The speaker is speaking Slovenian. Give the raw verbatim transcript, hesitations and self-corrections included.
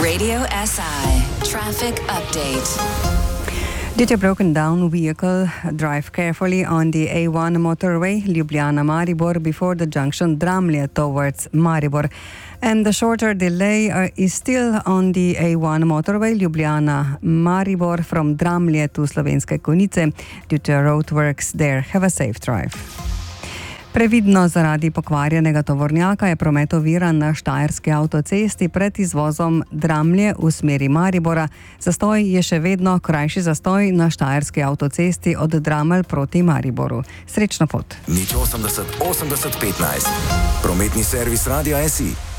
Radio S I Traffic Update. Due to a broken down vehicle, drive carefully on the A one motorway, Ljubljana-Maribor, before the junction Dramlje towards Maribor. And the shorter delay uh, is still on the A one motorway, Ljubljana-Maribor, from Dramlje to Slovenske Konjice, due to roadworks there. Have a safe drive. Previdno zaradi pokvarjenega tovornjaka je promet oviran na štajerski avtocesti pred izvozom Dramlje v smeri Maribora. Zastoj je še vedno krajši zastoj na štajerski avtocesti od Dramelj proti Mariboru. Srečno pot. Nič osemdeset osemdeset petnajst. Prometni servis Radia S I.